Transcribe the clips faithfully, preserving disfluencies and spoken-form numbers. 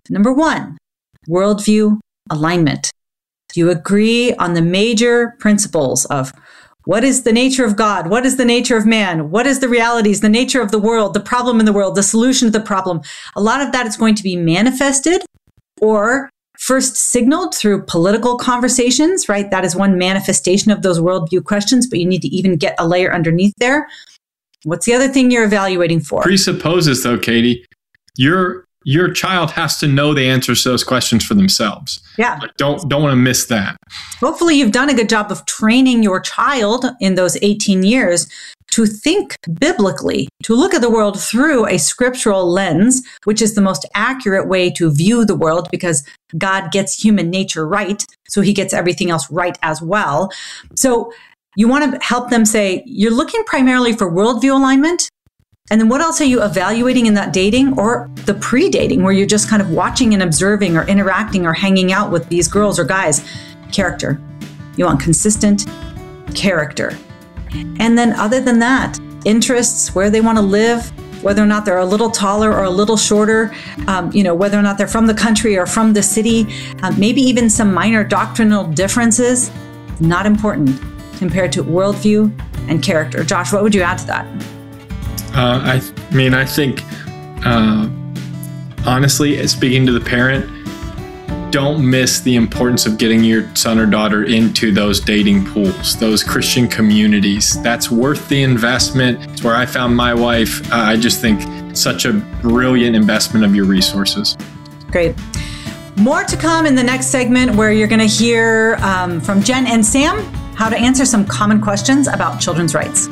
Number one, worldview alignment. Do you agree on the major principles of what is the nature of God? What is the nature of man? What is the realities, the nature of the world, the problem in the world, the solution to the problem? A lot of that is going to be manifested or first signaled through political conversations, right? That is one manifestation of those worldview questions, but you need to even get a layer underneath there. What's the other thing you're evaluating for? Presupposes, though, Katie, your your child has to know the answers to those questions for themselves. Yeah. Like, don't don't want to miss that. Hopefully you've done a good job of training your child in those eighteen years to think biblically, to look at the world through a scriptural lens, which is the most accurate way to view the world because God gets human nature right, so he gets everything else right as well. So you want to help them say, you're looking primarily for worldview alignment. And then what else are you evaluating in that dating or the pre-dating where you're just kind of watching and observing or interacting or hanging out with these girls or guys? Character. You want consistent character. And then other than that, interests, where they want to live, whether or not they're a little taller or a little shorter, um, you know, whether or not they're from the country or from the city, uh, maybe even some minor doctrinal differences, not important compared to worldview and character. Josh, what would you add to that? Uh, I th- mean, I think, uh, honestly, speaking to the parent, don't miss the importance of getting your son or daughter into those dating pools, those Christian communities. That's worth the investment. It's where I found my wife. Uh, I just think such a brilliant investment of your resources. Great. More to come in the next segment where you're going to hear um, from Jen and Sam how to answer some common questions about children's rights.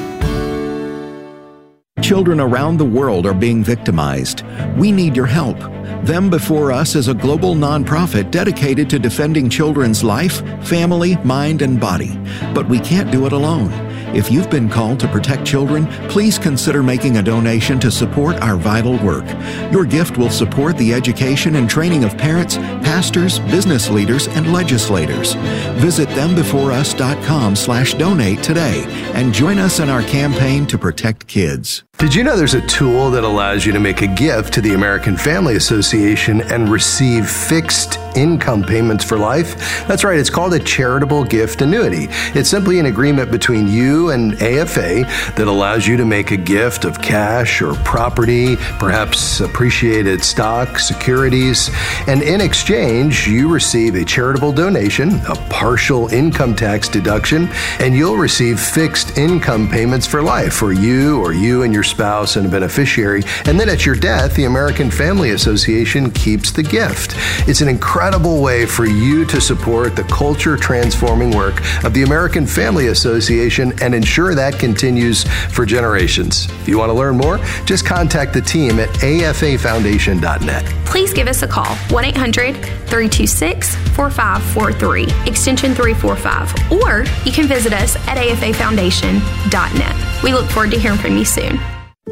Children around the world are being victimized. We need your help. Them Before Us is a global nonprofit dedicated to defending children's life, family, mind, and body. But we can't do it alone. If you've been called to protect children, please consider making a donation to support our vital work. Your gift will support the education and training of parents, pastors, business leaders, and legislators. Visit them before us dot com slash donate today and join us in our campaign to protect kids. Did you know there's a tool that allows you to make a gift to the American Family Association and receive fixed income payments for life? That's right, it's called a charitable gift annuity. It's simply an agreement between you and A F A that allows you to make a gift of cash or property, perhaps appreciated stock, securities, and in exchange, you receive a charitable donation, a partial income tax deduction, and you'll receive fixed income payments for life for you or you and your spouse and a beneficiary. And then at your death, the American Family Association keeps the gift. It's an incredible way for you to support the culture transforming work of the American Family Association and ensure that continues for generations. If you want to learn more, just contact the team at A F A foundation dot net. Please give us a call, one eight hundred, three two six, four five four three, extension three four five, or you can visit us at A F A foundation dot net. We look forward to hearing from you soon.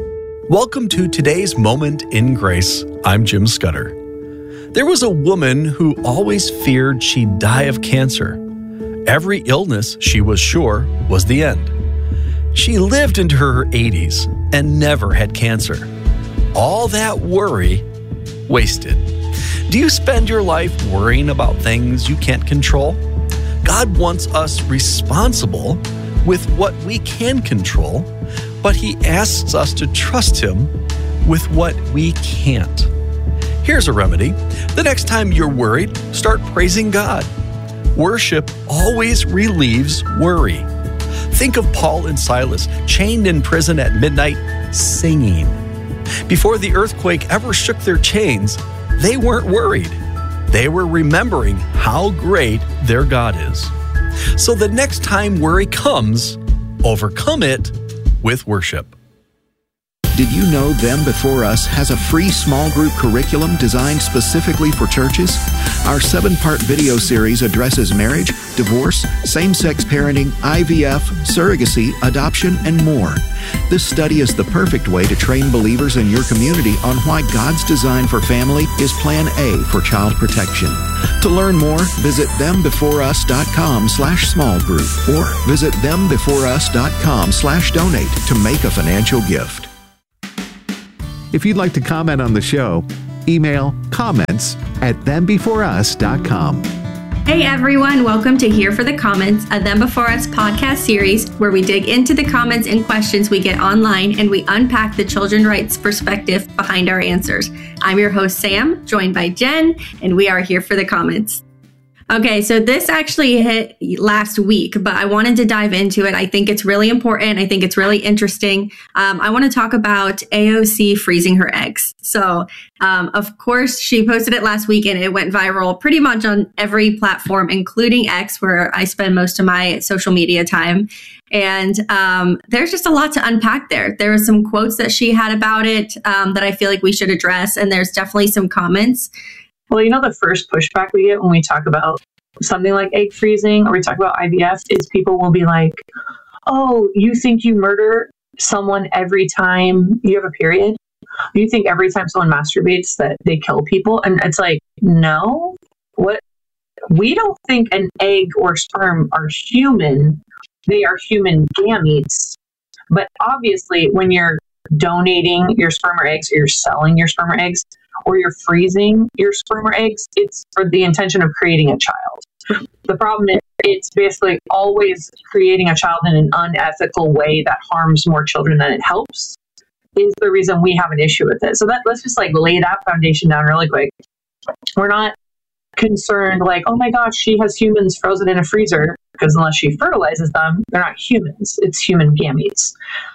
Welcome to today's Moment in Grace. I'm Jim Scudder. There was a woman who always feared she'd die of cancer. Every illness, she was sure, was the end. She lived into her eighties and never had cancer. All that worry, wasted. Do you spend your life worrying about things you can't control? God wants us responsible with what we can control, but He asks us to trust Him with what we can't. Here's a remedy. The next time you're worried, start praising God. Worship always relieves worry. Think of Paul and Silas, chained in prison at midnight, singing. Before the earthquake ever shook their chains, they weren't worried. They were remembering how great their God is. So the next time worry comes, overcome it with worship. Did you know Them Before Us has a free small group curriculum designed specifically for churches? Our seven-part video series addresses marriage, divorce, same-sex parenting, I V F, surrogacy, adoption, and more. This study is the perfect way to train believers in your community on why God's design for family is Plan A for child protection. To learn more, visit them before us dot com slash small group or visit them before us dot com slash donate to make a financial gift. If you'd like to comment on the show, Email comments at them before us dot com. Hey everyone, welcome to Here for the Comments, a Them Before Us podcast series where we dig into the comments and questions we get online and we unpack the children's rights perspective behind our answers. I'm your host, Sam, joined by Jen, and we are here for the comments. Okay, so this actually hit last week, but I wanted to dive into it. I think it's really important. I think it's really interesting. Um, I want to talk about A O C freezing her eggs. So, um, of course, she posted it last week and it went viral pretty much on every platform, including X, where I spend most of my social media time. And um, there's just a lot to unpack there. There were some quotes that she had about it um, that I feel like we should address. And there's definitely some comments. Well, you know, the first pushback we get when we talk about something like egg freezing or we talk about I V F is people will be like, oh, you think you murder someone every time you have a period? You think every time someone masturbates that they kill people? And it's like, no, what? We don't think an egg or sperm are human. They are human gametes. But obviously, when you're donating your sperm or eggs, or you're selling your sperm or eggs, or you're freezing your sperm or eggs, it's for the intention of creating a child. The problem is it's basically always creating a child in an unethical way that harms more children than it helps is the reason we have an issue with it. So that let's just like lay that foundation down really quick. We're not concerned like, oh my gosh, she has humans frozen in a freezer, because unless she fertilizes them, they're not humans. It's human gametes.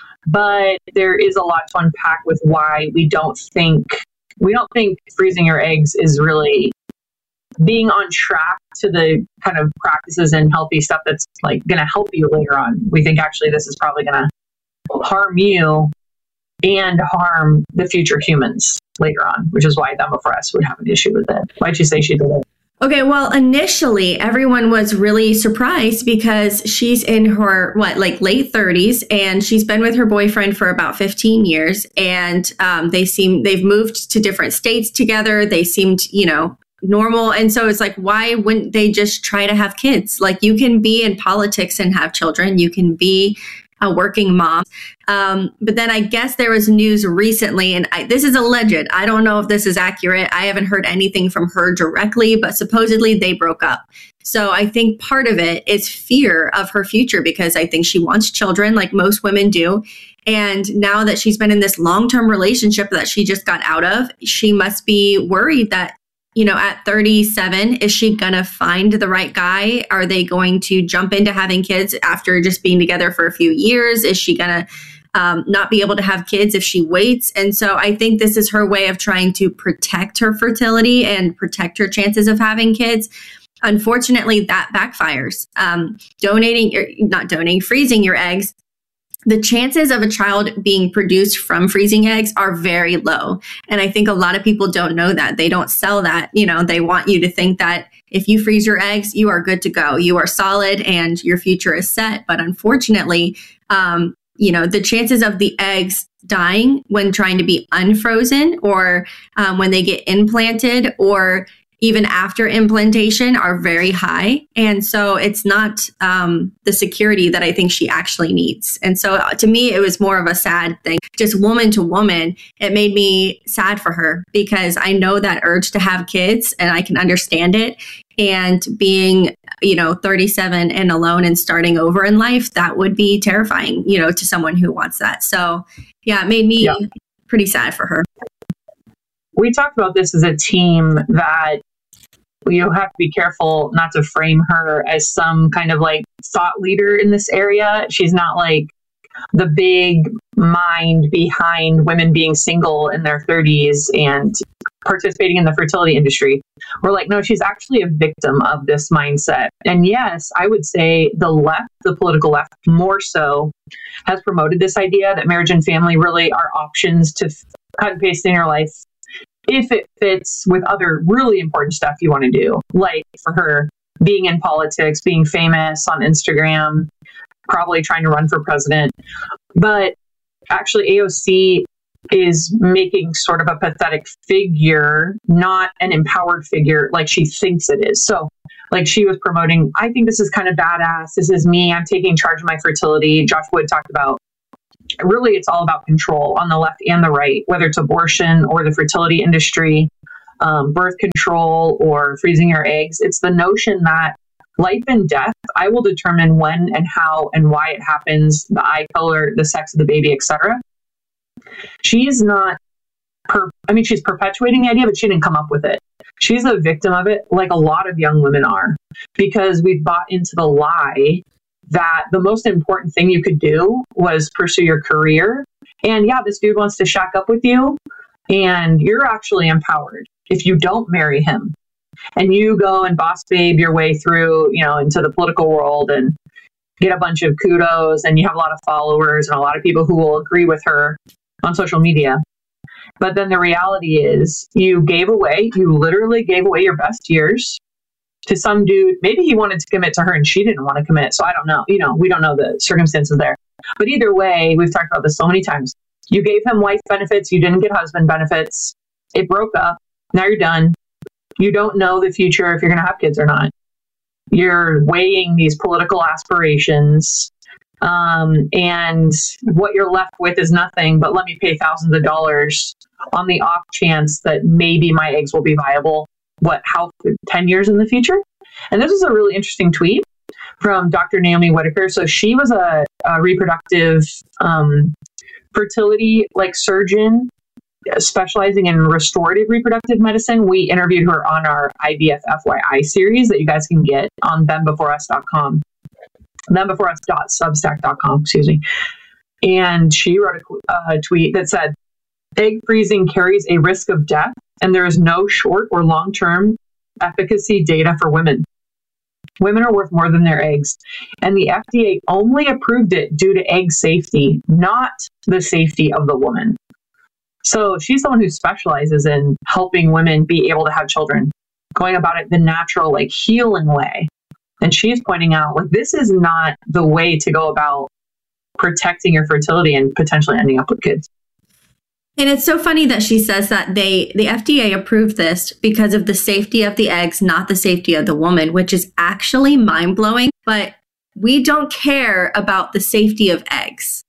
But there is a lot to unpack with why we don't think We don't think freezing your eggs is really being on track to the kind of practices and healthy stuff that's like going to help you later on. We think actually this is probably going to harm you and harm the future humans later on, which is why Them Before Us would have an issue with it. Why'd you say she did it? Okay, well, initially, everyone was really surprised because she's in her, what, like late thirties, and she's been with her boyfriend for about fifteen years, and um, they seem, they've moved to different states together. They seemed, you know, normal. And so it's like, why wouldn't they just try to have kids? Like, you can be in politics and have children. You can be a working mom. Um, but then I guess there was news recently, and I, this is alleged. I don't know if this is accurate. I haven't heard anything from her directly, but supposedly they broke up. So I think part of it is fear of her future, because I think she wants children like most women do. And now that she's been in this long-term relationship that she just got out of, she must be worried that, you know, at thirty-seven, is she going to find the right guy? Are they going to jump into having kids after just being together for a few years? Is she going to um, not be able to have kids if she waits? And so I think this is her way of trying to protect her fertility and protect her chances of having kids. Unfortunately, that backfires. Um, donating, or not donating, freezing your eggs, the chances of a child being produced from freezing eggs are very low. And I think a lot of people don't know that. They don't sell that. You know, they want you to think that if you freeze your eggs, you are good to go. You are solid and your future is set. But unfortunately, um, you know, the chances of the eggs dying when trying to be unfrozen, or um, when they get implanted, or even after implantation, are very high. And so it's not um, the security that I think she actually needs. And so uh, to me, it was more of a sad thing. Just woman to woman, it made me sad for her, because I know that urge to have kids and I can understand it. And being, you know, thirty-seven and alone and starting over in life, that would be terrifying, you know, to someone who wants that. So yeah, it made me yeah. pretty sad for her. We talked about this as a team, that you have to be careful not to frame her as some kind of like thought leader in this area. She's not like the big mind behind women being single in their thirties and participating in the fertility industry. We're like, no, she's actually a victim of this mindset. And yes, I would say the left, the political left more so, has promoted this idea that marriage and family really are options to cut and paste in your life if it fits with other really important stuff you want to do, like for her being in politics, being famous on Instagram, probably trying to run for president. But actually, A O C is making sort of a pathetic figure, not an empowered figure like she thinks it is. So like she was promoting, I think this is kind of badass. This is me. I'm taking charge of my fertility. Josh Wood talked about really it's all about control on the left and the right, whether it's abortion or the fertility industry, um, birth control or freezing your eggs. It's the notion that life and death, I will determine when and how and why it happens, the eye color, the sex of the baby, et cetera. She's not, per- I mean, she's perpetuating the idea, but she didn't come up with it. She's a victim of it, like a lot of young women are, because we've bought into the lie that the most important thing you could do was pursue your career. And yeah, this dude wants to shack up with you, and you're actually empowered if you don't marry him. And you go and boss babe your way through, you know, into the political world and get a bunch of kudos, and you have a lot of followers and a lot of people who will agree with her on social media. But then the reality is you gave away, you literally gave away your best years to some dude. Maybe he wanted to commit to her and she didn't want to commit. So I don't know. You know, we don't know the circumstances there. But either way, we've talked about this so many times. You gave him wife benefits. You didn't get husband benefits. It broke up. Now you're done. You don't know the future if you're going to have kids or not. You're weighing these political aspirations. Um, and what you're left with is nothing, but let me pay thousands of dollars on the off chance that maybe my eggs will be viable. What, how, ten years in the future? And this is a really interesting tweet from Doctor Naomi Whitaker. So she was a, a reproductive um, fertility like surgeon specializing in restorative reproductive medicine. We interviewed her on our I V F F Y I series that you guys can get on them before us dot com. them before us dot substack dot com, excuse me. And she wrote a uh, tweet that said, egg freezing carries a risk of death, and there is no short or long-term efficacy data for women. Women are worth more than their eggs. And the F D A only approved it due to egg safety, not the safety of the woman. So she's someone who specializes in helping women be able to have children, going about it the natural, like healing way. And she's pointing out, like, this is not the way to go about protecting your fertility and potentially ending up with kids. And it's so funny that she says that they, the F D A approved this because of the safety of the eggs, not the safety of the woman, which is actually mind-blowing. But we don't care about the safety of eggs.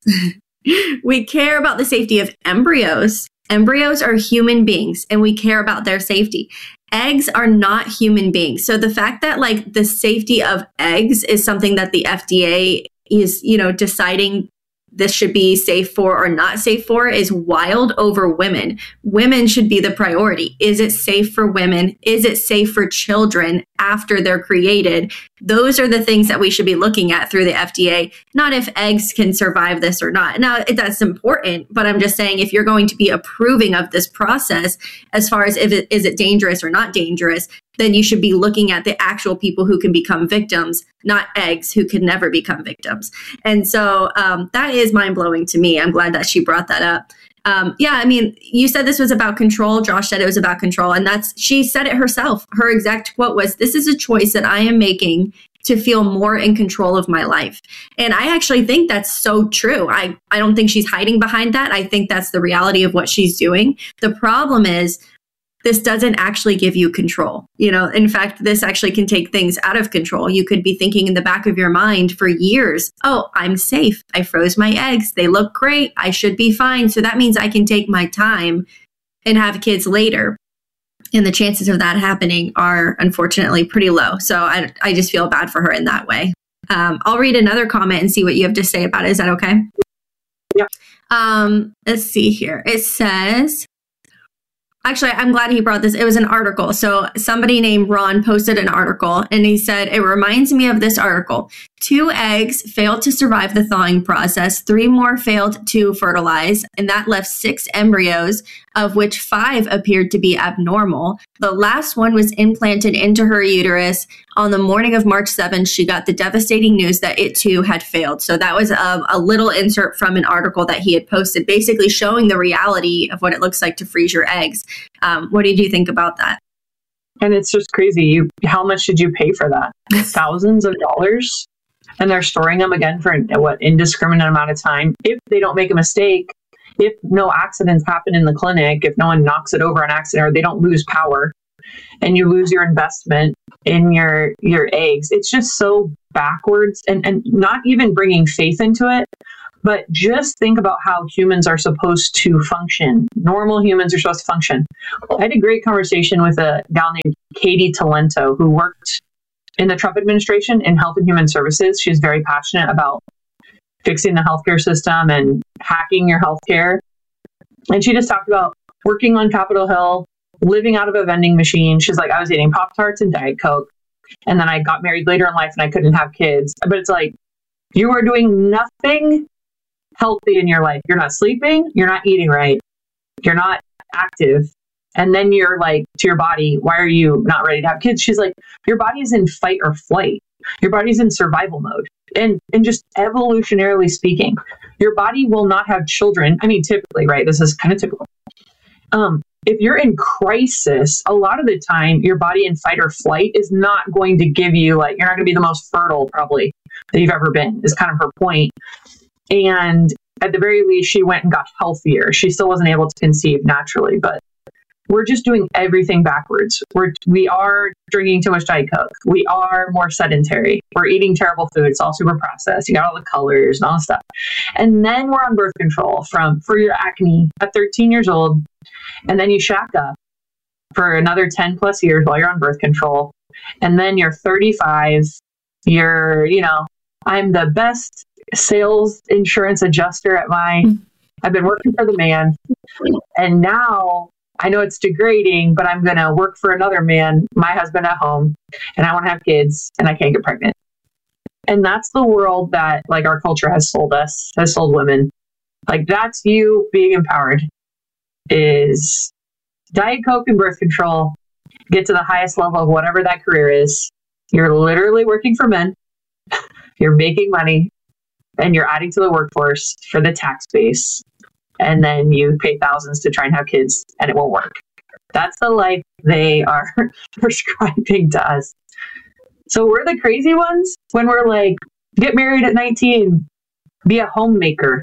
We care about the safety of embryos. Embryos are human beings, and we care about their safety. Eggs are not human beings. So the fact that like the safety of eggs is something that the F D A is, you know, deciding this should be safe for or not safe for is wild over women. Women should be the priority. Is it safe for women? Is it safe for children after they're created? Those are the things that we should be looking at through the F D A, not if eggs can survive this or not. Now, that's important, but I'm just saying if you're going to be approving of this process as far as if it is it dangerous or not dangerous, then you should be looking at the actual people who can become victims, not eggs who can never become victims. And so um, that is mind-blowing to me. I'm glad that she brought that up. Um, yeah, I mean, you said this was about control. Josh said it was about control. And that's, she said it herself. Her exact quote was, this is a choice that I am making to feel more in control of my life. And I actually think that's so true. I, I don't think she's hiding behind that. I think that's the reality of what she's doing. The problem is, this doesn't actually give you control. You know, in fact, this actually can take things out of control. You could be thinking in the back of your mind for years, oh, I'm safe. I froze my eggs. They look great. I should be fine. So that means I can take my time and have kids later. And the chances of that happening are unfortunately pretty low. So I, I just feel bad for her in that way. Um, I'll read another comment and see what you have to say about it. Is that okay? Yeah. Um, let's see here. It says... Actually, I'm glad he brought this. It was an article. So somebody named Ron posted an article and he said, it reminds me of this article. Two eggs failed to survive the thawing process. Three more failed to fertilize. And that left six embryos, of which five appeared to be abnormal. The last one was implanted into her uterus. On the morning of March seventh, she got the devastating news that it too had failed. So that was a, a little insert from an article that he had posted, basically showing the reality of what it looks like to freeze your eggs. Um, what did you think about that? And it's just crazy. You, how much did you pay for that? Thousands of dollars? And they're storing them again for what indiscriminate amount of time. If they don't make a mistake, if no accidents happen in the clinic, if no one knocks it over an accident, or they don't lose power, and you lose your investment in your your eggs, it's just so backwards, and and not even bringing faith into it. But just think about how humans are supposed to function. Normal humans are supposed to function. I had a great conversation with a gal named Katie Talento, who worked in the Trump administration in Health and Human Services. She's very passionate about fixing the healthcare system and hacking your healthcare. And she just talked about working on Capitol Hill, living out of a vending machine. She's like, I was eating Pop-Tarts and Diet Coke. And then I got married later in life and I couldn't have kids. But it's like, you are doing nothing healthy in your life. You're not sleeping. You're not eating right. You're not active. And then you're like, to your body, why are you not ready to have kids? She's like, your body's in fight or flight. Your body's in survival mode. And, and just evolutionarily speaking, your body will not have children. I mean, typically, right? This is kind of typical. Um, if you're in crisis, a lot of the time, your body in fight or flight is not going to give you, like, you're not going to be the most fertile, probably, that you've ever been, is kind of her point. And at the very least, she went and got healthier. She still wasn't able to conceive naturally, but we're just doing everything backwards. We're, we are drinking too much Diet Coke. We are more sedentary. We're eating terrible food. It's all super processed. You got all the colors and all the stuff. And then we're on birth control from for your acne at thirteen years old. And then you shack up for another ten plus years while you're on birth control. And then you're thirty-five. You're, you know, I'm the best sales insurance adjuster at my, I've been working for the man. And now I know it's degrading, but I'm going to work for another man, my husband at home, and I want to have kids and I can't get pregnant. And that's the world that, like, our culture has sold us, has sold women. Like, that's you being empowered, is Diet Coke and birth control, get to the highest level of whatever that career is. You're literally working for men. You're making money and you're adding to the workforce for the tax base. And then you pay thousands to try and have kids and it won't work. That's the life they are prescribing to us. So we're the crazy ones when we're like, get married at nineteen, be a homemaker,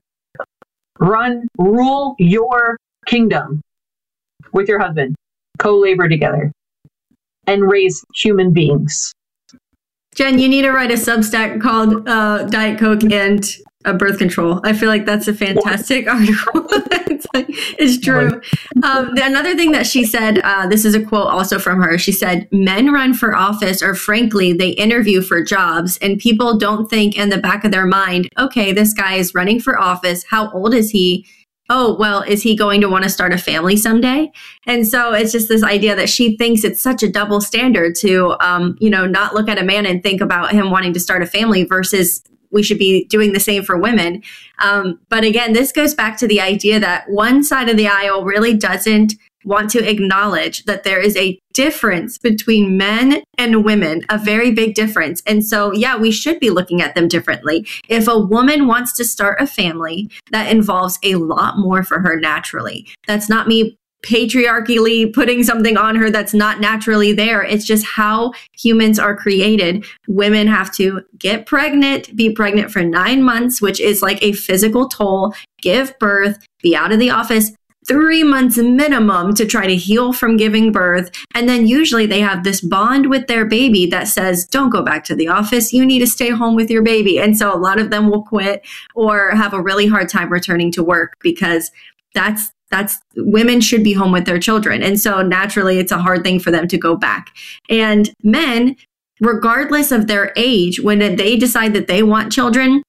run, rule your kingdom with your husband, co-labor together, and raise human beings. Jen, you need to write a Substack called uh, Diet Coke and uh, Birth Control. I feel like that's a fantastic article. it's, like, it's true. Um, the, another thing that she said, uh, this is a quote also from her. She said, men run for office, or frankly, they interview for jobs, and people don't think in the back of their mind, okay, this guy is running for office. How old is he? Oh, well, is he going to want to start a family someday? And so it's just this idea that she thinks it's such a double standard to, um, you know, not look at a man and think about him wanting to start a family versus we should be doing the same for women. Um, but again, this goes back to the idea that one side of the aisle really doesn't want to acknowledge that there is a difference between men and women, a very big difference. And so, yeah, we should be looking at them differently. If a woman wants to start a family, that involves a lot more for her naturally. That's not me patriarchally putting something on her that's not naturally there. It's just how humans are created. Women have to get pregnant, be pregnant for nine months, which is like a physical toll, give birth, be out of the office three months minimum to try to heal from giving birth. And then usually they have this bond with their baby that says, don't go back to the office. You need to stay home with your baby. And so a lot of them will quit or have a really hard time returning to work because that's That's women should be home with their children. And so naturally, it's a hard thing for them to go back. And men, regardless of their age, when they decide that they want children,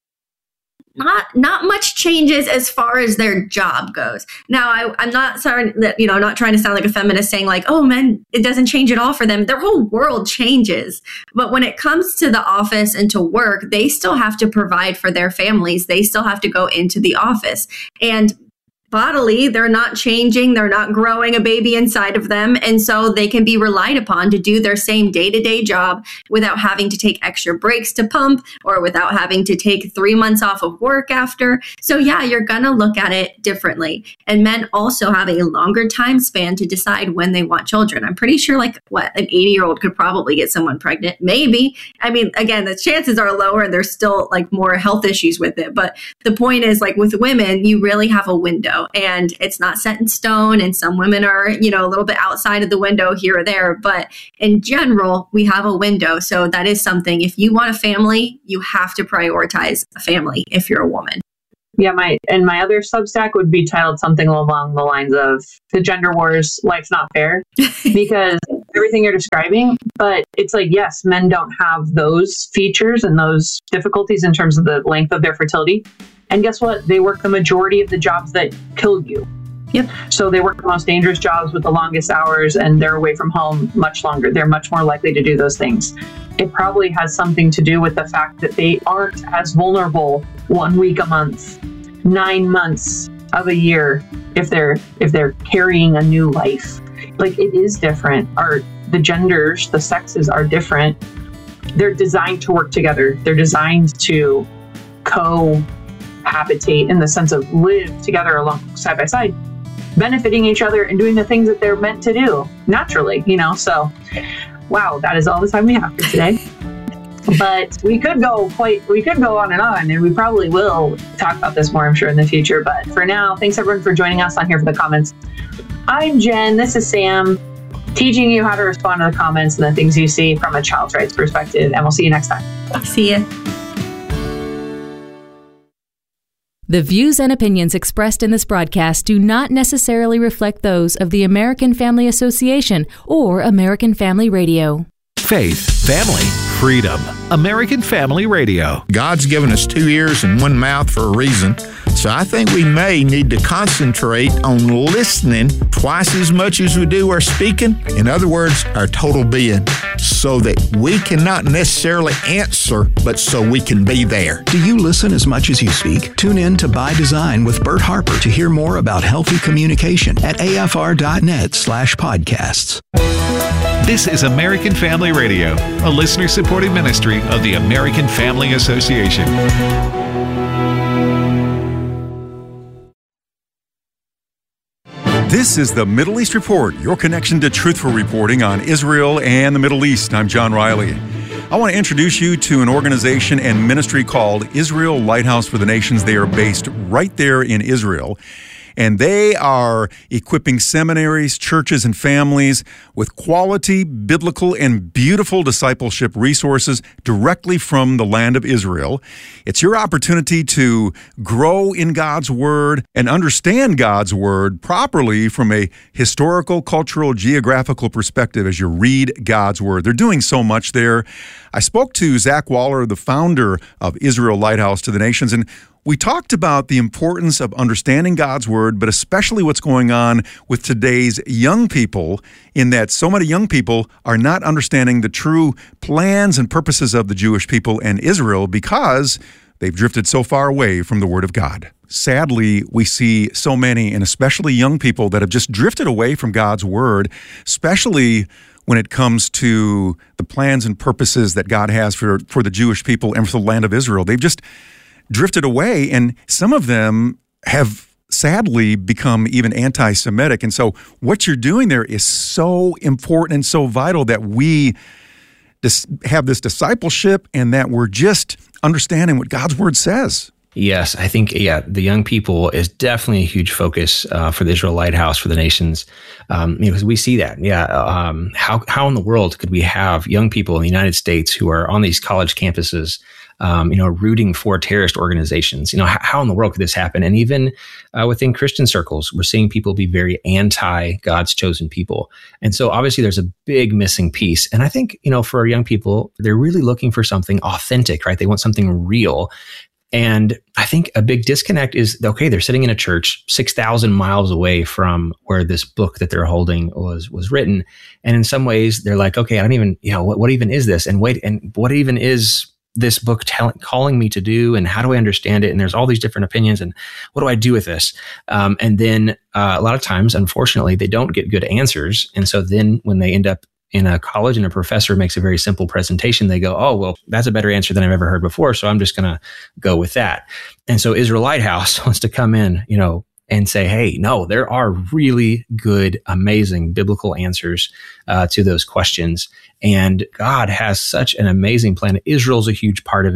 not not much changes as far as their job goes. Now, I, I'm not sorry that, you know, not trying to sound like a feminist saying like, oh, men, it doesn't change at all for them. Their whole world changes. But when it comes to the office and to work, they still have to provide for their families. They still have to go into the office. And bodily, they're not changing, they're not growing a baby inside of them. And so they can be relied upon to do their same day-to-day job without having to take extra breaks to pump or without having to take three months off of work after. So yeah, you're going to look at it differently. And men also have a longer time span to decide when they want children. I'm pretty sure like what, an eighty year old could probably get someone pregnant. Maybe. I mean, again, the chances are lower and there's still like more health issues with it. But the point is like with women, you really have a window. And it's not set in stone. And some women are, you know, a little bit outside of the window here or there. But in general, we have a window. So that is something. If you want a family, you have to prioritize a family if you're a woman. Yeah, my and my other Substack would be titled something along the lines of "The Gender Wars, Life's Not Fair," because everything you're describing. But it's like, yes, men don't have those features and those difficulties in terms of the length of their fertility. And guess what? They work the majority of the jobs that kill you. Yep. So they work the most dangerous jobs with the longest hours, and they're away from home much longer. They're much more likely to do those things. It probably has something to do with the fact that they aren't as vulnerable one week a month, nine months of a year, if they're if they're carrying a new life. Like, it is different. Our the genders, the sexes are different. They're designed to work together. They're designed to cohabitate in the sense of live together along side by side, benefiting each other and doing the things that they're meant to do naturally, you know? So, wow, that is all the time we have for today. But we could go quite, we could go on and on, and we probably will talk about this more, I'm sure, in the future. But for now, thanks everyone for joining us on Here for the Comments. I'm Jen, this is Sam, teaching you how to respond to the comments and the things you see from a child's rights perspective. And we'll see you next time. See ya. The views and opinions expressed in this broadcast do not necessarily reflect those of the American Family Association or American Family Radio. Faith, family, freedom. American Family Radio. God's given us two ears and one mouth for a reason. So I think we may need to concentrate on listening twice as much as we do our speaking. In other words, our total being, so that we cannot necessarily answer, but so we can be there. Do you listen as much as you speak? Tune in to By Design with Bert Harper to hear more about healthy communication at afr.net slash podcasts. This is American Family Radio, a listener-supported ministry of the American Family Association. This is the Middle East Report, your connection to truthful reporting on Israel and the Middle East. I'm John Riley. I want to introduce you to an organization and ministry called Israel Lighthouse for the Nations. They are based right there in Israel. And they are equipping seminaries, churches, and families with quality, biblical, and beautiful discipleship resources directly from the land of Israel. It's your opportunity to grow in God's Word and understand God's Word properly from a historical, cultural, geographical perspective as you read God's Word. They're doing so much there. I spoke to Zach Waller, the founder of Israel Lighthouse to the Nations, and we talked about the importance of understanding God's Word, but especially what's going on with today's young people, in that so many young people are not understanding the true plans and purposes of the Jewish people and Israel because they've drifted so far away from the Word of God. Sadly, we see so many, and especially young people, that have just drifted away from God's Word, especially when it comes to the plans and purposes that God has for, for the Jewish people and for the land of Israel. They've just drifted away, and some of them have sadly become even anti-Semitic. And so what you're doing there is so important and so vital, that we dis- have this discipleship and that we're just understanding what God's Word says. Yes, I think, yeah, the young people is definitely a huge focus uh, for the Israel Lighthouse for the Nations, um, because we see that. Yeah, um, how how in the world could we have young people in the United States who are on these college campuses, um, you know, rooting for terrorist organizations? You know, how, how in the world could this happen? And even uh, within Christian circles, we're seeing people be very anti God's chosen people. And so obviously there's a big missing piece. And I think, you know, for our young people, they're really looking for something authentic, right? They want something real. And I think a big disconnect is, okay, they're sitting in a church six thousand miles away from where this book that they're holding was was written. And in some ways, they're like, okay, I don't even, you know, what, what even is this? And wait, and what even is this book tell, calling me to do? And how do I understand it? And there's all these different opinions. And what do I do with this? Um, and then uh, a lot of times, unfortunately, they don't get good answers. And so then when they end up in a college and a professor makes a very simple presentation, they go, oh, well, that's a better answer than I've ever heard before, so I'm just going to go with that. And so Israel Lighthouse wants to come in, you know, and say, hey, no, there are really good, amazing biblical answers uh, to those questions. And God has such an amazing plan. Israel's a huge part of it.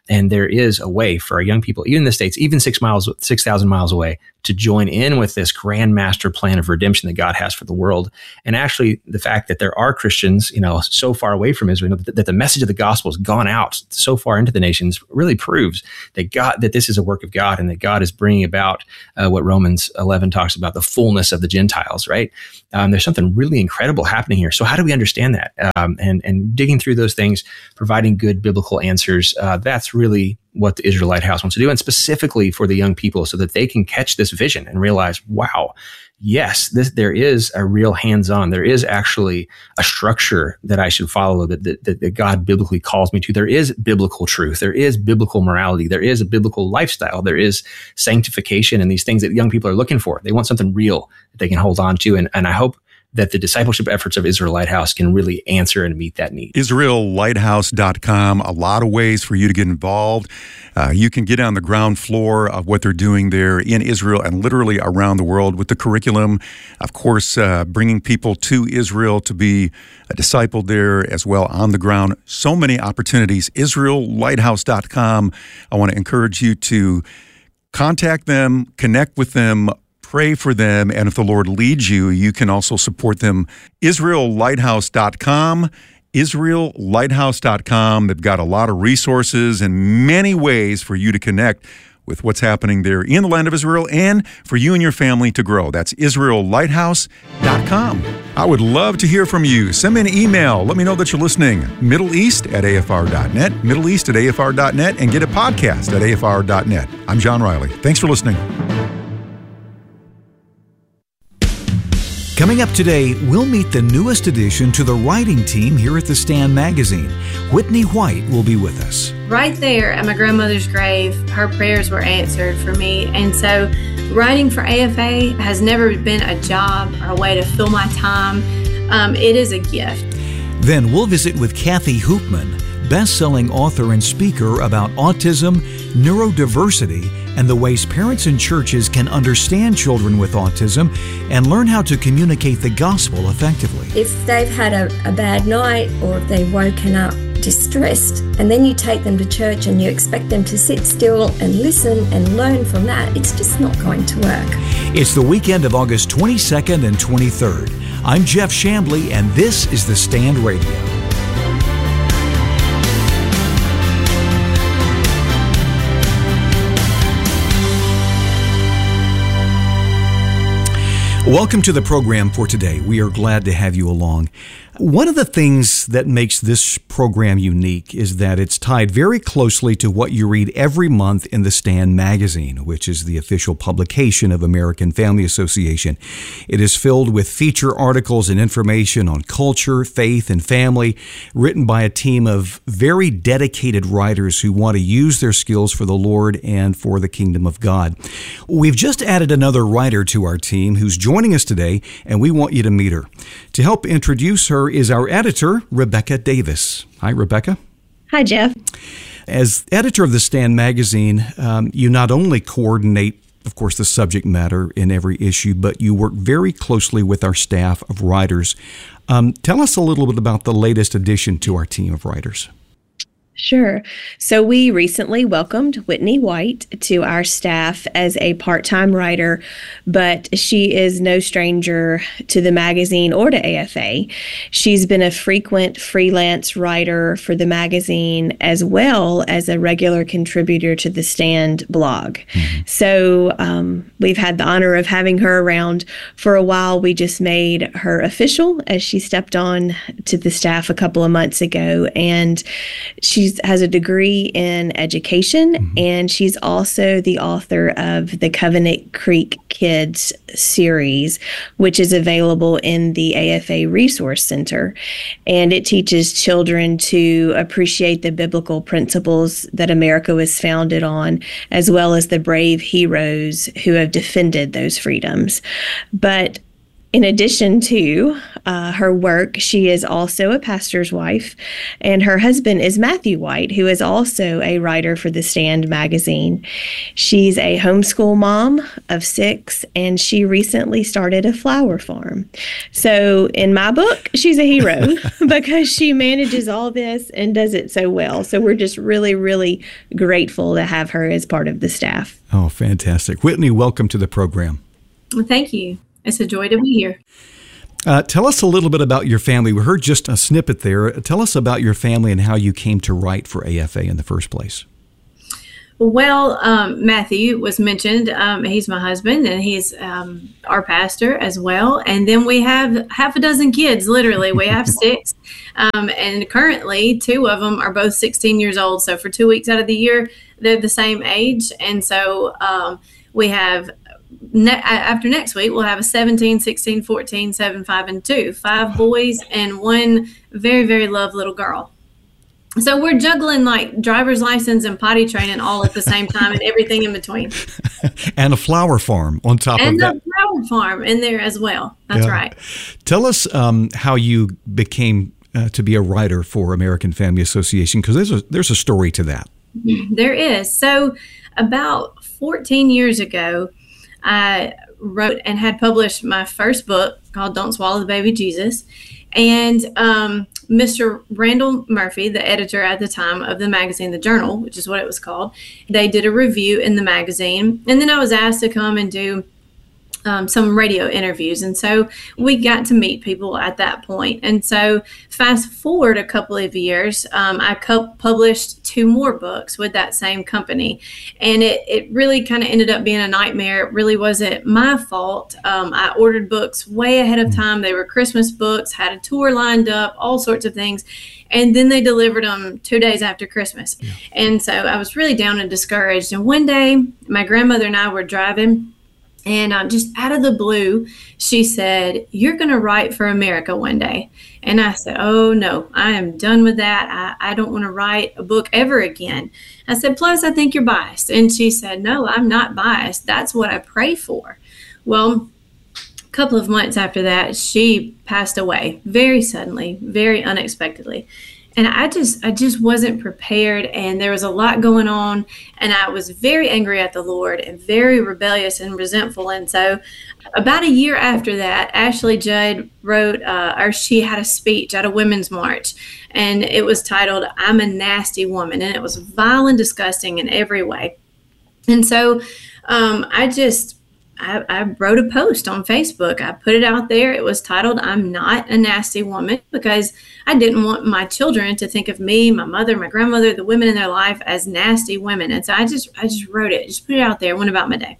And there is a way for our young people, even in the States, even six miles, six thousand miles away, to join in with this grand master plan of redemption that God has for the world. And actually, the fact that there are Christians, you know, so far away from Israel, that, that the message of the gospel has gone out so far into the nations, really proves that God, that this is a work of God, and that God is bringing about uh, what Romans eleven talks about, the fullness of the Gentiles. Right? Um, there's something really incredible happening here. So how do we understand that? Um, and and digging through those things, providing good biblical answers. Uh, that's really what the Israel Lighthouse wants to do, and specifically for the young people, so that they can catch this vision and realize, wow, yes, this, there is a real hands-on. There is actually a structure that I should follow, that, that, that God biblically calls me to. There is biblical truth. There is biblical morality. There is a biblical lifestyle. There is sanctification and these things that young people are looking for. They want something real that they can hold on to. And, and I hope that the discipleship efforts of Israel Lighthouse can really answer and meet that need. Israel Lighthouse dot com, a lot of ways for you to get involved. Uh, you can get on the ground floor of what they're doing there in Israel and literally around the world with the curriculum. Of course, uh, bringing people to Israel to be uh, discipled there as well on the ground. So many opportunities. Israel Lighthouse dot com. I want to encourage you to contact them, connect with them, pray for them, and if the Lord leads you, you can also support them. Israel Lighthouse dot com, Israel Lighthouse dot com. They've got a lot of resources and many ways for you to connect with what's happening there in the land of Israel and for you and your family to grow. That's Israel Lighthouse dot com. I would love to hear from you. Send me an email. Let me know that you're listening. Middle East at A F R dot net, Middle East at A F R dot net, and get a podcast at A F R dot net. I'm John Riley. Thanks for listening. Coming up today, we'll meet the newest addition to the writing team here at the Stand Magazine. Whitney White will be with us. Right there at my grandmother's grave, her prayers were answered for me. And so writing for A F A has never been a job or a way to fill my time. Um, it is a gift. Then we'll visit with Kathy Hoopman, best-selling author and speaker about autism, neurodiversity, and the ways parents and churches can understand children with autism and learn how to communicate the gospel effectively. If they've had a, a bad night or if they've woken up distressed, and then you take them to church and you expect them to sit still and listen and learn from that, it's just not going to work. It's the weekend of August twenty-second and twenty-third. I'm Jeff Chambly, and this is The Stand Radio. Welcome to the program for today. We are glad to have you along. One of the things that makes this program unique is that it's tied very closely to what you read every month in the Stand Magazine, which is the official publication of American Family Association. It is filled with feature articles and information on culture, faith, and family, written by a team of very dedicated writers who want to use their skills for the Lord and for the kingdom of God. We've just added another writer to our team who's joining us today, and we want you to meet her. To help introduce her is our editor, Rebecca Davis. Hi, Rebecca. Hi, Jeff. As editor of the Stand Magazine, um, you not only coordinate, of course, the subject matter in every issue, but you work very closely with our staff of writers. Um, tell us a little bit about the latest addition to our team of writers. Sure. So we recently welcomed Whitney White to our staff as a part-time writer, but she is no stranger to the magazine or to A F A. She's been a frequent freelance writer for the magazine as well as a regular contributor to the Stand blog. Mm-hmm. So um, we've had the honor of having her around for a while. We just made her official as she stepped on to the staff a couple of months ago, and she She has a degree in education, mm-hmm. and she's also the author of the Covenant Creek Kids series, which is available in the A F A Resource Center. And it teaches children to appreciate the biblical principles that America was founded on, as well as the brave heroes who have defended those freedoms. But In addition to uh, her work, she is also a pastor's wife, and her husband is Matthew White, who is also a writer for The Stand magazine. She's a homeschool mom of six, and she recently started a flower farm. So in my book, she's a hero because she manages all this and does it so well. So we're just really, really grateful to have her as part of the staff. Oh, fantastic. Whitney, welcome to the program. Well, thank you. It's a joy to be here. Uh, tell us a little bit about your family. We heard just a snippet there. Tell us about your family and how you came to write for A F A in the first place. Well, um, Matthew was mentioned. Um, he's my husband, and he's um, our pastor as well. And then we have half a dozen kids, literally. We have six. Um, and currently, two of them are both sixteen years old. So for two weeks out of the year, they're the same age. And so um, we have... Ne- after next week, we'll have a seventeen, sixteen, fourteen, seven, five, and two. Five boys and one very, very loved little girl. So we're juggling like driver's license and potty training all at the same time and everything in between. And a flower farm on top and of that. And a flower farm in there as well. That's yeah. right. Tell us um, how you became uh, to be a writer for American Family Association, because there's a, there's a story to that. There is. So about fourteen years ago, I wrote and had published my first book called Don't Swallow the Baby Jesus. And um, Mister Randall Murphy, the editor at the time of the magazine, The Journal, which is what it was called, they did a review in the magazine. And then I was asked to come and do Um, some radio interviews. And so we got to meet people at that point. And so fast forward a couple of years, um, I co- published two more books with that same company. And it, it really kind of ended up being a nightmare. It really wasn't my fault. Um, I ordered books way ahead of time. They were Christmas books, had a tour lined up, all sorts of things. And then they delivered them two days after Christmas. Yeah. And so I was really down and discouraged. And one day, my grandmother and I were driving, and uh, just out of the blue, she said, "You're going to write for America one day." And I said, "Oh, no, I am done with that. I, I don't want to write a book ever again." I said, "Plus, I think you're biased." And she said, "No, I'm not biased. That's what I pray for." Well, a couple of months after that, she passed away very suddenly, very unexpectedly. And I just I just wasn't prepared, and there was a lot going on, and I was very angry at the Lord and very rebellious and resentful. And so about a year after that, Ashley Judd wrote, uh, or she had a speech at a women's march, and it was titled, "I'm a Nasty Woman," and it was vile and disgusting in every way. And so um, I just... I, I wrote a post on Facebook. I put it out there. It was titled, "I'm Not a Nasty Woman," because I didn't want my children to think of me, my mother, my grandmother, the women in their life as nasty women. And so I just I just wrote it, just put it out there, went about my day.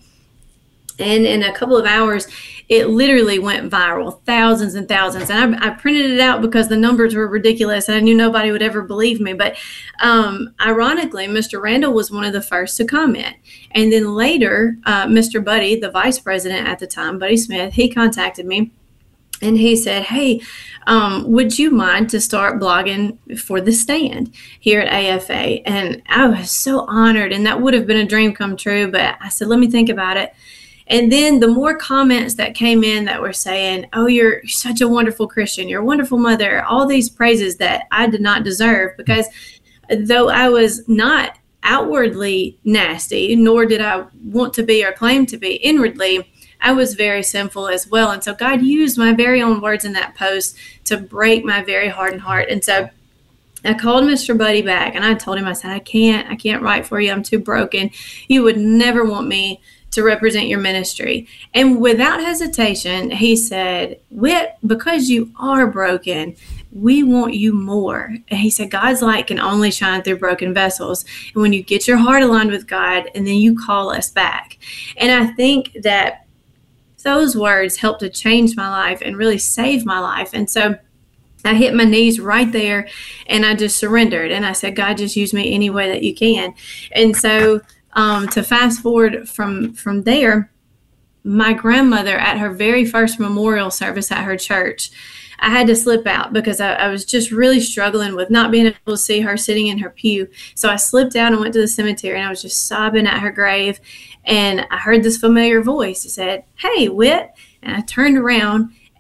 And in a couple of hours, it literally went viral, thousands and thousands. And I, I printed it out because the numbers were ridiculous, and I knew nobody would ever believe me. But um, ironically, Mister Randall was one of the first to comment. And then later, uh, Mister Buddy, the vice president at the time, Buddy Smith, he contacted me. And he said, "Hey, um, would you mind to start blogging for The Stand here at A F A?" And I was so honored, and that would have been a dream come true. But I said, "Let me think about it." And then the more comments that came in that were saying, "Oh, you're such a wonderful Christian. You're a wonderful mother," all these praises that I did not deserve, because though I was not outwardly nasty, nor did I want to be or claim to be inwardly, I was very sinful as well. And so God used my very own words in that post to break my very hardened heart. And so I called Mister Buddy back, and I told him, I said, I can't, I can't write for you. I'm too broken. You would never want me to represent your ministry. And without hesitation, he said, "Whit, because you are broken, we want you more." And he said, God's light can only shine through broken vessels. And when you get your heart aligned with God, and then you call us back. And I think that those words helped to change my life and really save my life. And so I hit my knees right there, and I just surrendered. And I said, "God, just use me any way that you can." And so um, to fast forward from, from there, my grandmother, at her very first memorial service at her church, I had to slip out because I, I was just really struggling with not being able to see her sitting in her pew. So I slipped out and went to the cemetery, and I was just sobbing at her grave. And I heard this familiar voice. It said, "Hey, Whit." And I turned around,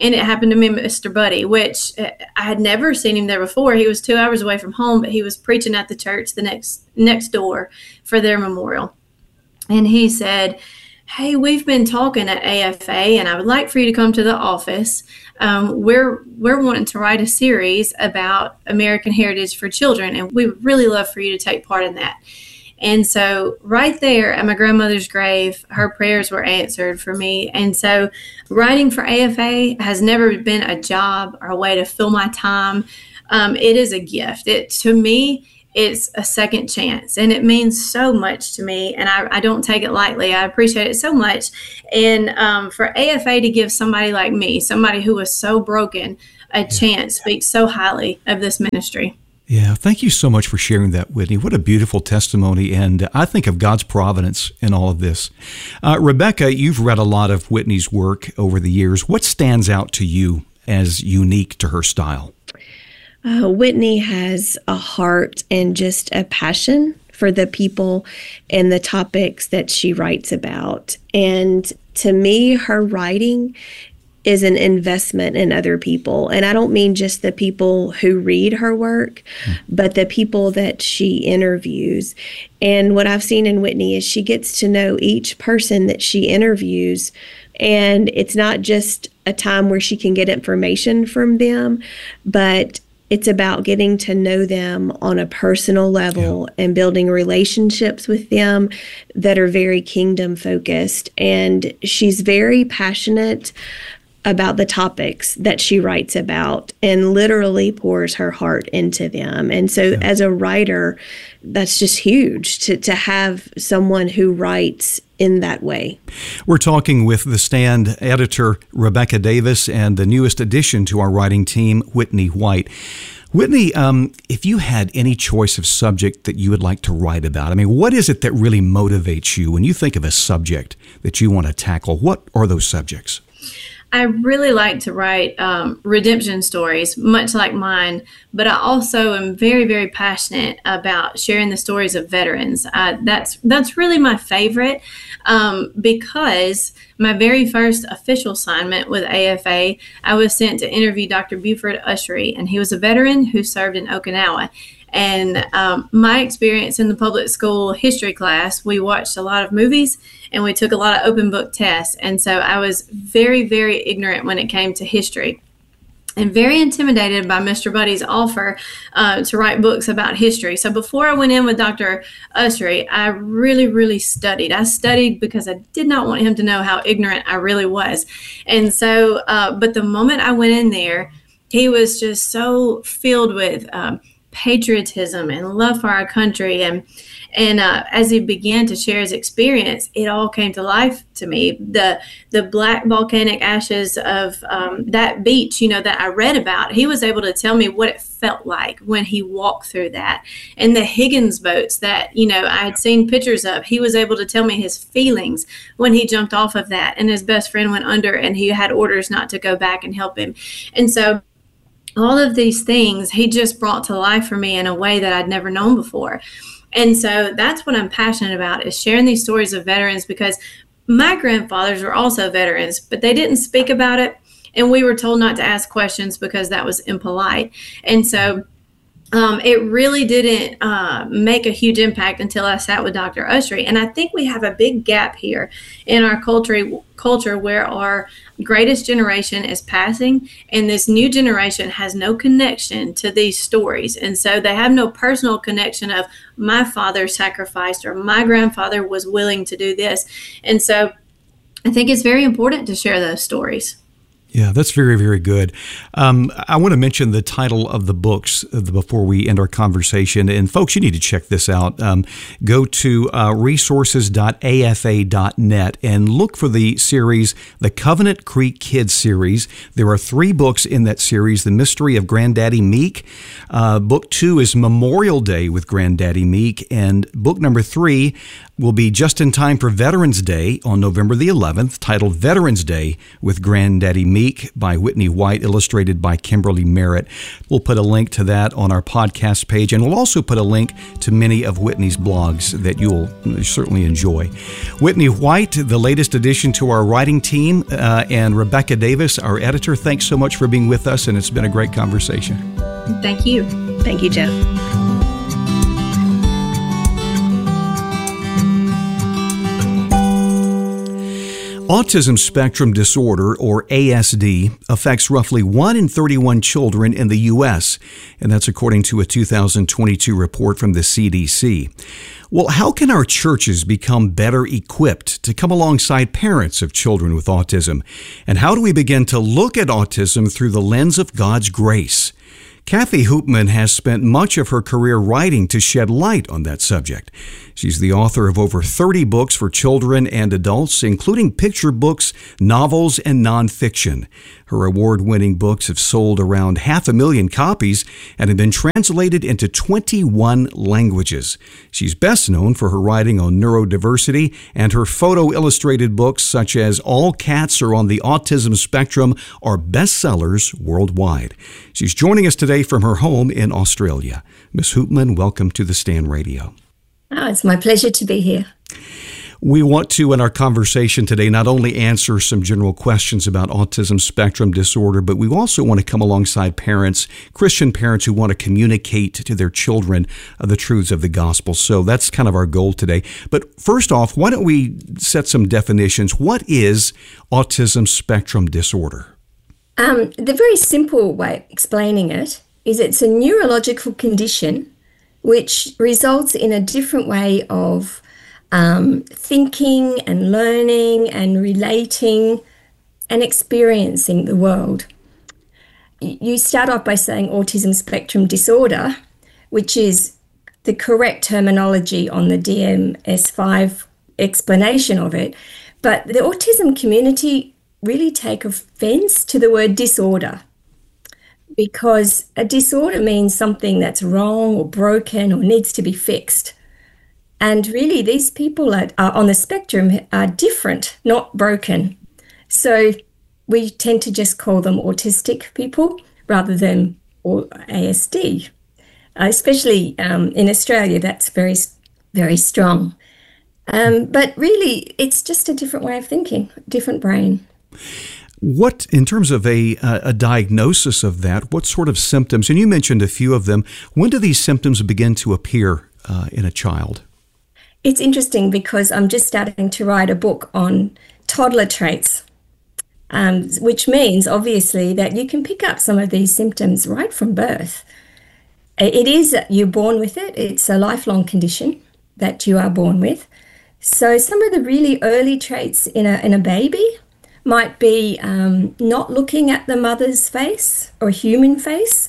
and it happened to me, Mister Buddy, which I had never seen him there before. He was two hours away from home, but he was preaching at the church the next next door for their memorial. And he said, hey, we've been talking at A F A, and I would like for you to come to the office. Um, we're we're wanting to write a series about American heritage for children, and we would really love for you to take part in that. And so right there at my grandmother's grave, her prayers were answered for me. And so writing for A F A has never been a job or a way to fill my time. Um, it is a gift. It to me, it's a second chance, and it means so much to me, and I, I don't take it lightly. I appreciate it so much. And um, for A F A to give somebody like me, somebody who was so broken, a chance speaks so highly of this ministry. Yeah, thank you so much for sharing that, Whitney. What a beautiful testimony, and I think of God's providence in all of this. Uh, Rebecca, you've read a lot of Whitney's work over the years. What stands out to you as unique to her style? Uh, Whitney has a heart and just a passion for the people and the topics that she writes about. And to me, her writing is an investment in other people. And I don't mean just the people who read her work, mm. but the people that she interviews. And what I've seen in Whitney is she gets to know each person that she interviews. And it's not just a time where she can get information from them, but it's about getting to know them on a personal level yeah. and building relationships with them that are very kingdom focused. And she's very passionate about the topics that she writes about and literally pours her heart into them. And so yeah. as a writer, that's just huge to, to have someone who writes in that way. We're talking with The Stand editor Rebecca Davis and the newest addition to our writing team, Whitney White. Whitney, um, if you had any choice of subject that you would like to write about, I mean, what is it that really motivates you when you think of a subject that you want to tackle? What are those subjects? I really like to write um, redemption stories, much like mine, but I also am very, very passionate about sharing the stories of veterans. Uh, that's that's really my favorite um, because my very first official assignment with A F A, I was sent to interview Doctor Buford Ushery, and he was a veteran who served in Okinawa. And um, my experience in the public school history class, we watched a lot of movies and we took a lot of open book tests. And so I was very, very ignorant when it came to history and very intimidated by Mister Buddy's offer uh, to write books about history. So before I went in with Doctor Ushery, I really, really studied. I studied because I did not want him to know how ignorant I really was. And so, uh, but the moment I went in there, he was just so filled with um, patriotism and love for our country. And and uh, as he began to share his experience, it all came to life to me. The the black volcanic ashes of um, that beach, you know, that I read about, he was able to tell me what it felt like when he walked through that. And the Higgins boats that, you know, I had seen pictures of, he was able to tell me his feelings when he jumped off of that and his best friend went under and he had orders not to go back and help him. And so all of these things he just brought to life for me in a way that I'd never known before. And so that's what I'm passionate about, is sharing these stories of veterans, because my grandfathers were also veterans, but they didn't speak about it. And we were told not to ask questions because that was impolite. And so Um, it really didn't uh, make a huge impact until I sat with Doctor Ushery. And I think we have a big gap here in our culture, culture where our greatest generation is passing and this new generation has no connection to these stories. And so they have no personal connection of my father sacrificed or my grandfather was willing to do this. And so I think it's very important to share those stories. Yeah, that's very, very good. Um, I want to mention the title of the books before we end our conversation. And folks, you need to check this out. Um, go to uh, resources dot a f a dot net and look for the series, the Covenant Creek Kids series. There are three books in that series. The Mystery of Granddaddy Meek. Uh, book two is Memorial Day with Granddaddy Meek. And book number three, will be just in time for Veterans Day on November the eleventh, titled Veterans Day with Granddaddy Meek by Whitney White, illustrated by Kimberly Merritt. We'll put a link to that on our podcast page, and we'll also put a link to many of Whitney's blogs that you'll certainly enjoy. Whitney White, the latest addition to our writing team, uh, and Rebecca Davis, our editor, thanks so much for being with us, and it's been a great conversation. Thank you. Thank you, Jeff. Autism spectrum disorder, or A S D, affects roughly one in thirty-one children in the U S, and that's according to a two thousand twenty-two report from the C D C. Well, how can our churches become better equipped to come alongside parents of children with autism? And how do we begin to look at autism through the lens of God's grace? Kathy Hoopman has spent much of her career writing to shed light on that subject. She's the author of over thirty books for children and adults, including picture books, novels, and nonfiction. Her award-winning books have sold around half a million copies and have been translated into twenty-one languages. She's best known for her writing on neurodiversity, and her photo-illustrated books such as All Cats Are on the Autism Spectrum are bestsellers worldwide. She's joining us today from her home in Australia. Miz Hoopman, welcome to the Stand Radio. Oh, it's my pleasure to be here. We want to, in our conversation today, not only answer some general questions about autism spectrum disorder, but we also want to come alongside parents, Christian parents who want to communicate to their children uh, the truths of the gospel. So that's kind of our goal today. But first off, why don't we set some definitions? What is autism spectrum disorder? Um, the very simple way of explaining it is it's a neurological condition which results in a different way of um, thinking and learning and relating and experiencing the world. You start off by saying autism spectrum disorder, which is the correct terminology on the D M S five explanation of it, but the autism community really take offense to the word disorder, because a disorder means something that's wrong or broken or needs to be fixed. And really, these people are, are on the spectrum are different, not broken. So we tend to just call them autistic people rather than A S D. Uh, especially um, in Australia, that's very, very strong. Um, but really, it's just a different way of thinking, different brain. What, in terms of a a diagnosis of that, what sort of symptoms, and you mentioned a few of them, when do these symptoms begin to appear uh, in a child? It's interesting because I'm just starting to write a book on toddler traits, um, which means, obviously, that you can pick up some of these symptoms right from birth. It is, you're born with it. It's a lifelong condition that you are born with. So some of the really early traits in a in a baby might be um, not looking at the mother's face or human face.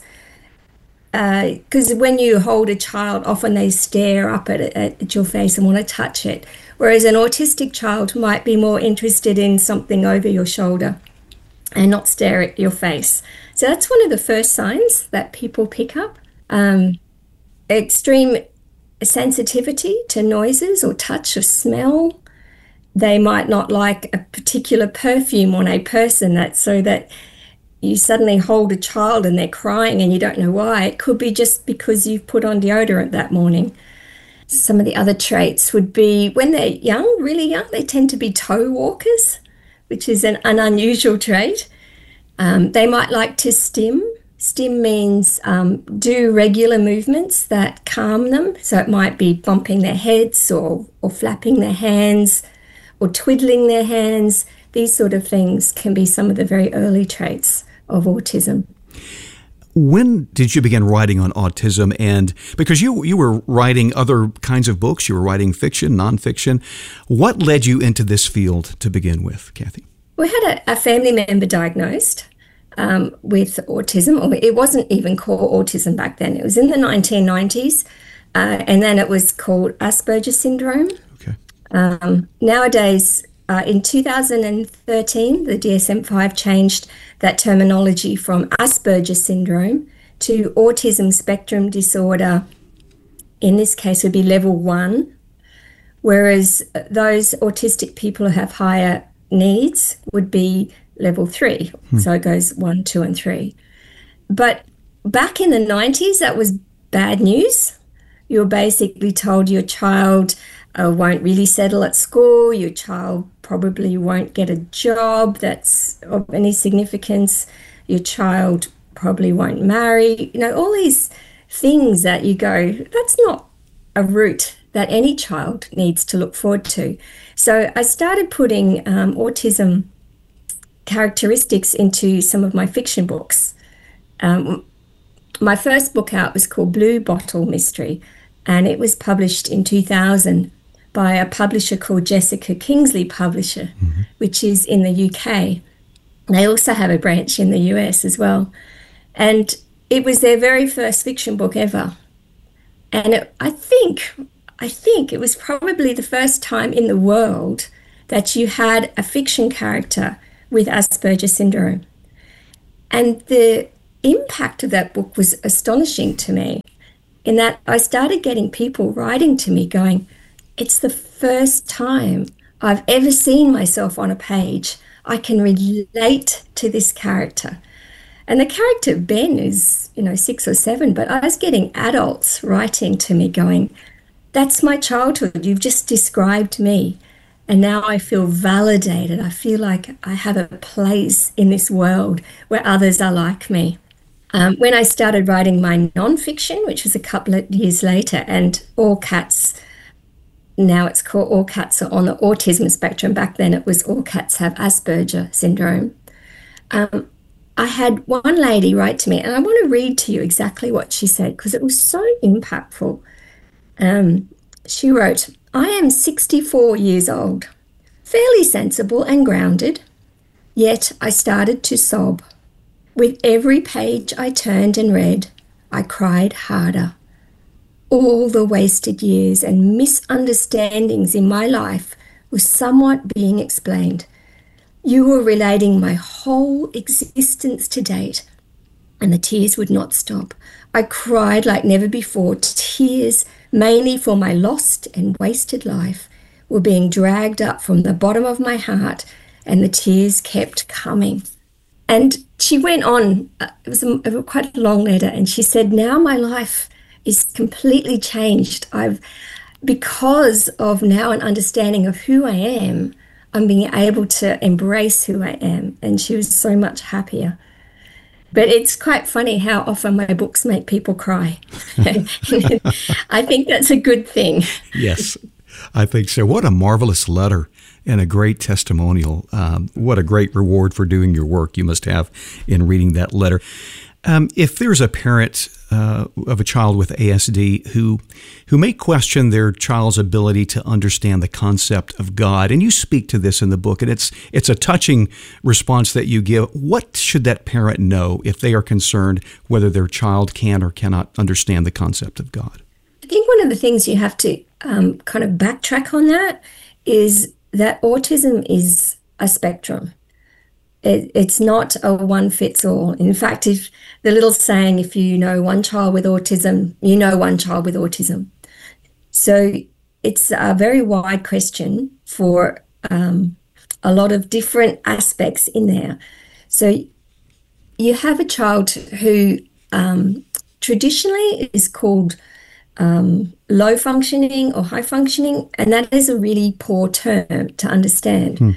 Because uh, when you hold a child, often they stare up at, it, at your face and want to touch it. Whereas an autistic child might be more interested in something over your shoulder and not stare at your face. So that's one of the first signs that people pick up. Um, extreme sensitivity to noises or touch or smell. They might not like a particular perfume on a person, that so that you suddenly hold a child and they're crying and you don't know why. It could be just because you've put on deodorant that morning. Some of the other traits would be when they're young, really young, they tend to be toe walkers, which is an, an unusual trait. Um, they might like to stim. Stim means um, do regular movements that calm them. So it might be bumping their heads or, or flapping their hands, or twiddling their hands. These sort of things can be some of the very early traits of autism. When did you begin writing on autism? And because you you were writing other kinds of books, you were writing fiction, nonfiction. What led you into this field to begin with, Kathy? We had a, a family member diagnosed um, with autism. Or it wasn't even called autism back then. It was in the nineteen nineties, uh, and then it was called Asperger's syndrome. Um, nowadays, uh, in two thousand thirteen, the D S M five changed that terminology from Asperger's syndrome to autism spectrum disorder. In this case, would be level one, whereas those autistic people who have higher needs would be level three. Hmm. So it goes one, two, and three. But back in the nineties, that was bad news. You were basically told your child uh, won't really settle at school, your child probably won't get a job that's of any significance, your child probably won't marry, you know, all these things that you go, that's not a route that any child needs to look forward to. So I started putting um, autism characteristics into some of my fiction books. Um, my first book out was called Blue Bottle Mystery, and it was published in two thousand by a publisher called Jessica Kingsley Publisher, mm-hmm. which is in the U K. They also have a branch in the U S as well. And it was their very first fiction book ever. And it, I think, I think it was probably the first time in the world that you had a fiction character with Asperger's syndrome. And the impact of that book was astonishing to me, in that I started getting people writing to me going, it's the first time I've ever seen myself on a page. I can relate to this character. And the character Ben is, you know, six or seven, but I was getting adults writing to me going, that's my childhood. You've just described me. And now I feel validated. I feel like I have a place in this world where others are like me. Um, when I started writing my nonfiction, which was a couple of years later, and All Cats, now it's called All Cats Are on the Autism Spectrum. Back then it was All Cats Have Asperger Syndrome. Um, I had one lady write to me, and I want to read to you exactly what she said because it was so impactful. Um, she wrote, I am sixty-four years old, fairly sensible and grounded, yet I started to sob. With every page I turned and read, I cried harder. All the wasted years and misunderstandings in my life were somewhat being explained. You were relating my whole existence to date, and the tears would not stop. I cried like never before. Tears, mainly for my lost and wasted life, were being dragged up from the bottom of my heart, and the tears kept coming. And she went on, uh, it was a, a quite a long letter, and she said, now my life is completely changed. I've, because of now an understanding of who I am, I'm being able to embrace who I am. And she was so much happier. But it's quite funny how often my books make people cry. I think that's a good thing. Yes, I think so. What a marvelous letter and a great testimonial. Um, what a great reward for doing your work you must have in reading that letter. Um, if there's a parent uh, of a child with A S D who who may question their child's ability to understand the concept of God, and you speak to this in the book, and it's it's a touching response that you give, what should that parent know if they are concerned whether their child can or cannot understand the concept of God? I think one of the things you have to um, kind of backtrack on that is that autism is a spectrum. It, it's not a one-fits-all. In fact, if the little saying, if you know one child with autism, you know one child with autism. So it's a very wide question for um, a lot of different aspects in there. So you have a child who um, traditionally is called um, low functioning or high functioning, and that is a really poor term to understand hmm.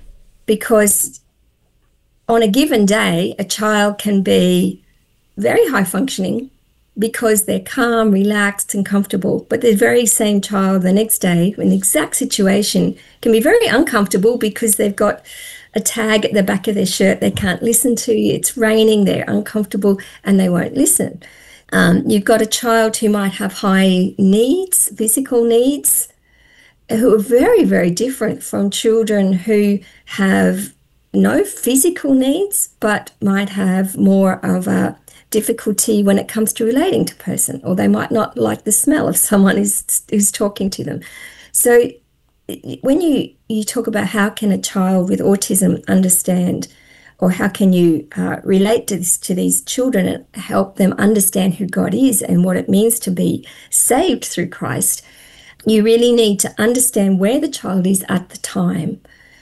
because on a given day, a child can be very high functioning because they're calm, relaxed, and comfortable. But the very same child the next day, in the exact situation, can be very uncomfortable because they've got a tag at the back of their shirt they can't listen to. It's raining, they're uncomfortable, and they won't listen. Um, you've got a child who might have high needs, physical needs, who are very, very different from children who have no physical needs, but might have more of a difficulty when it comes to relating to a person, or they might not like the smell of someone who's, who's talking to them. So when you, you talk about how can a child with autism understand, or how can you uh, relate to, this, to these children and help them understand who God is and what it means to be saved through Christ, You really need to understand where the child is at the time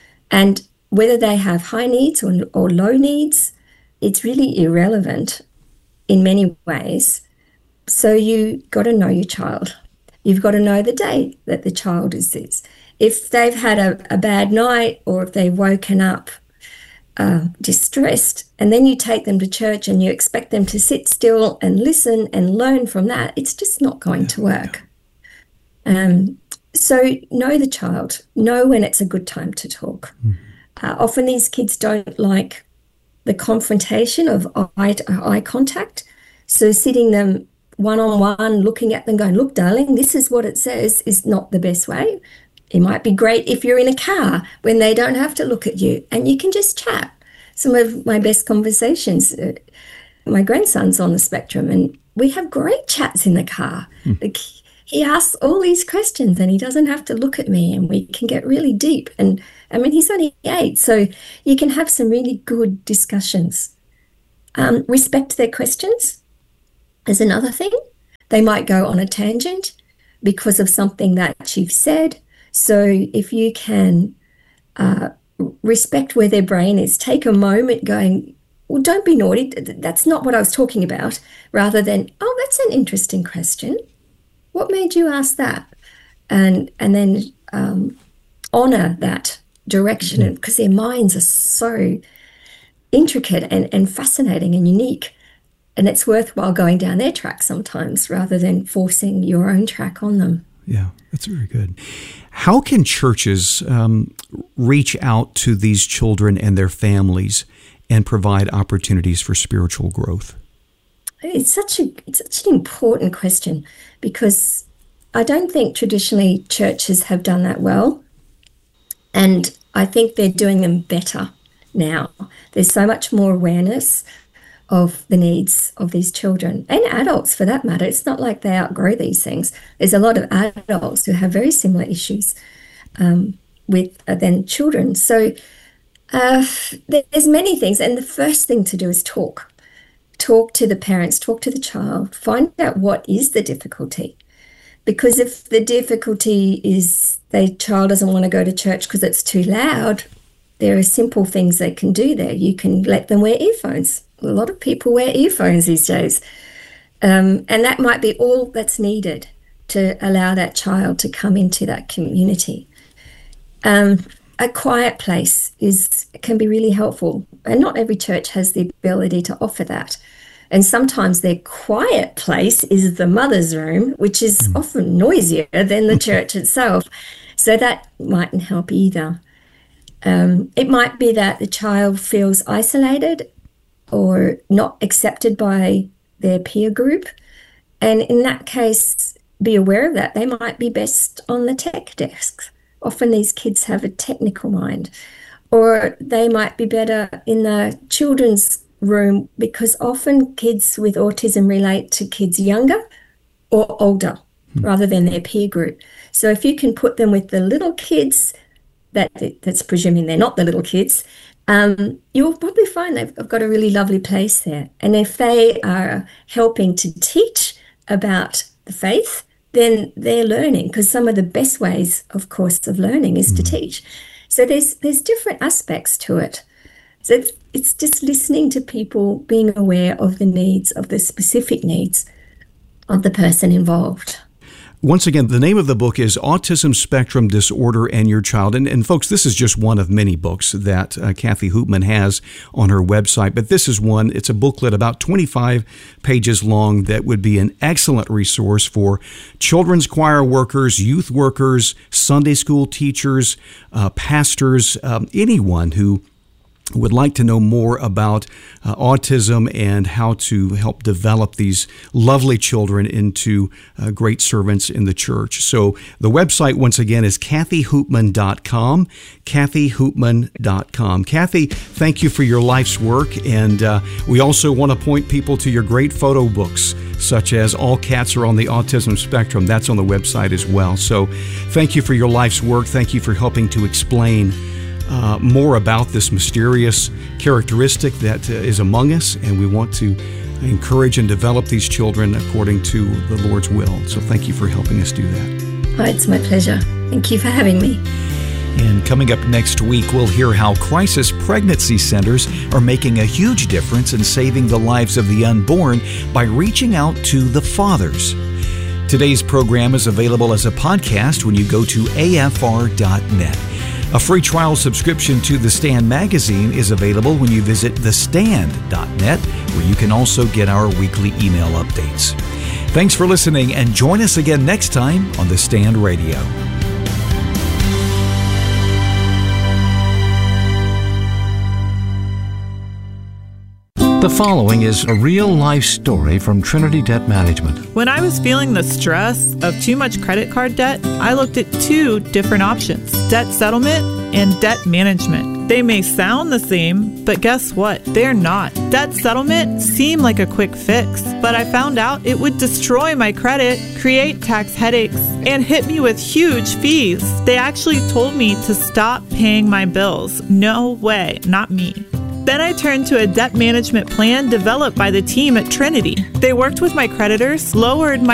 and whether they have high needs or, or low needs. It's really irrelevant in many ways. So you got to know your child. You've got to know the day that the child is this. If they've had a, a bad night or if they've woken up uh, distressed, and then you take them to church and you expect them to sit still and listen and learn from that, it's just not going yeah, to work. Yeah. Um, so know the child. Know when it's a good time to talk. Mm. Uh, often these kids don't like the confrontation of eye to eye contact. So sitting them one-on-one, looking at them going, look, darling, this is what it says, is not the best way. It might be great if you're in a car when they don't have to look at you and you can just chat. Some of my best conversations, uh, my grandson's on the spectrum and we have great chats in the car. Mm. Like, he asks all these questions and he doesn't have to look at me and we can get really deep. And I mean, he's only eight, so you can have some really good discussions. Um, respect their questions is another thing. They might go on a tangent because of something that you've said. So if you can uh, respect where their brain is, take a moment going, well, don't be naughty. That's not what I was talking about. Rather than, oh, that's an interesting question. What made you ask that? And and then um, honor that direction because their minds are so intricate and, and fascinating and unique. And it's worthwhile going down their track sometimes rather than forcing your own track on them. Yeah, that's very good. How can churches um, reach out to these children and their families and provide opportunities for spiritual growth? It's such a it's such an important question because I don't think traditionally churches have done that well. And I think they're doing them better now. There's so much more awareness of the needs of these children and adults for that matter. It's not like they outgrow these things. There's a lot of adults who have very similar issues um, with uh, than children. So uh, there's many things. And the first thing to do is talk. Talk to the parents, talk to the child, find out what is the difficulty. Because if the difficulty is the child doesn't want to go to church because it's too loud, there are simple things they can do there. You can let them wear earphones. A lot of people wear earphones these days. Um, and that might be all that's needed to allow that child to come into that community. Um, a quiet place is can be really helpful. And not every church has the ability to offer that. And sometimes their quiet place is the mother's room, which is mm. often noisier than the church itself. So that mightn't help either. Um, it might be that the child feels isolated or not accepted by their peer group. And in that case, be aware of that. They might be best on the tech desk. Often these kids have a technical mind. Or they might be better in the children's room because often kids with autism relate to kids younger or older hmm. rather than their peer group. So if you can put them with the little kids, that that's presuming they're not the little kids, um, you'll probably find they've got a really lovely place there. And if they are helping to teach about the faith, then they're learning, because some of the best ways, of course, of learning is mm. to teach. So there's there's different aspects to it. So it's, it's just listening to people, being aware of the needs, of the specific needs of the person involved. Once again, the name of the book is Autism Spectrum Disorder and Your Child. And, and folks, this is just one of many books that uh, Kathy Hoopman has on her website. But this is one. It's a booklet about twenty-five pages long that would be an excellent resource for children's choir workers, youth workers, Sunday school teachers, uh, pastors, um, anyone who would like to know more about uh, autism and how to help develop these lovely children into uh, great servants in the church. So the website, once again, is Kathy Hoopman dot com, Kathy Hoopman dot com. Kathy, thank you for your life's work, and uh, we also want to point people to your great photo books, such as All Cats Are on the Autism Spectrum. That's on the website as well. So thank you for your life's work. Thank you for helping to explain Uh, more about this mysterious characteristic that uh, is among us, and we want to encourage and develop these children according to the Lord's will. So thank you for helping us do that. Oh, it's my pleasure. Thank you for having me. And coming up next week, we'll hear how crisis pregnancy centers are making a huge difference in saving the lives of the unborn by reaching out to the fathers. Today's program is available as a podcast when you go to A F R dot net. A free trial subscription to The Stand magazine is available when you visit the stand dot net, where you can also get our weekly email updates. Thanks for listening, and join us again next time on The Stand Radio. The following is a real-life story from Trinity Debt Management. When I was feeling the stress of too much credit card debt, I looked at two different options: debt settlement and debt management. They may sound the same, but guess what? They're not. Debt settlement seemed like a quick fix, but I found out it would destroy my credit, create tax headaches, and hit me with huge fees. They actually told me to stop paying my bills. No way, not me. Then I turned to a debt management plan developed by the team at Trinity. They worked with my creditors, lowered my